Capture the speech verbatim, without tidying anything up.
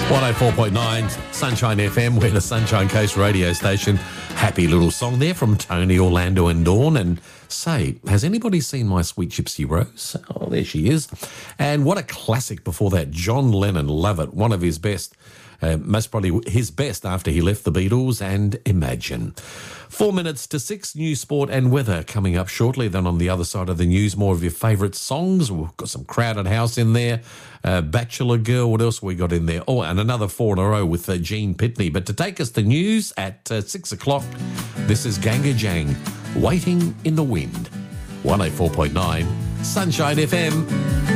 one oh four point nine Sunshine F M, we're the Sunshine Coast radio station. Happy little song there from Tony, Orlando and Dawn. And say, has anybody seen My Sweet Gypsy Rose? Oh, there she is. And what a classic before that. John Lennon, love it. One of his best, uh, most probably his best after he left the Beatles, and Imagine. Four minutes to six, news, sport and weather coming up shortly. Then on the other side of the news, more of your favourite songs. We've got some Crowded House in there, uh, Bachelor Girl, what else we got in there? Oh, and another four in a row with uh, Gene Pitney. But to take us to news at uh, six o'clock, this is Ganga Jang, Waiting in the Wind. one oh four point nine Sunshine F M.